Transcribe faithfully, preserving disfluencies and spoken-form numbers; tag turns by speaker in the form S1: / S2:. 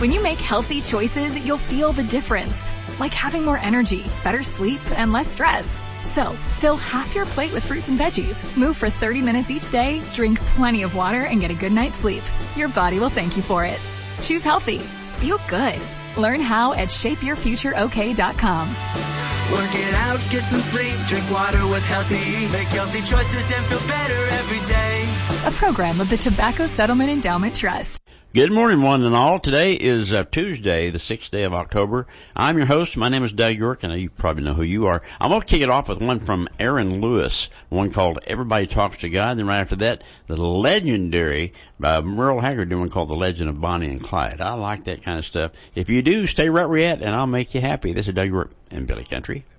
S1: When you make healthy choices, you'll feel the difference, like having more energy, better sleep, and less stress. So, fill half your plate with fruits and veggies. Move for thirty minutes each day, drink plenty of water, and get a good night's sleep. Your body will thank you for it. Choose healthy. Feel good. Learn how at shape your future o k dot com.
S2: Work it out, get some sleep, drink water with healthy eats. Make healthy choices and feel better every day.
S1: A program of the Tobacco Settlement Endowment Trust.
S3: Good morning, one and all. Today is uh, Tuesday, the sixth day of October. I'm your host. My name is Doug York, and you probably know who you are. I'm going to kick it off with one from Aaron Lewis, one called Everybody Talks to God. Then right after that, the legendary by Merle Haggard, one called The Legend of Bonnie and Clyde. I like that kind of stuff. If you do, stay right where you're at, and I'll make you happy. This is Doug York and Billy Country.